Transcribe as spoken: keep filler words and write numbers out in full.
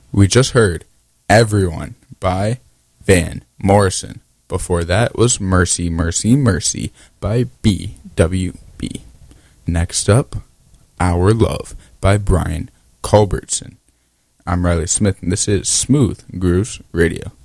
We just heard Everyone by Van Morrison. Before that was Mercy, Mercy, Mercy by B W B. Next up, Our Love by Brian Culbertson. I'm Riley Smith, and this is Smooth Grooves Radio.